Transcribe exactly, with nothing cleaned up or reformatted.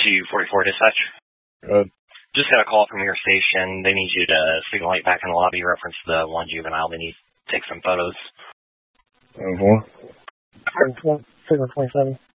two forty-four dispatch. Good. Just got a call from your station. They need you to signal light back in the lobby, reference the one juvenile. They need to take some photos. seven four. Signal twenty-seven.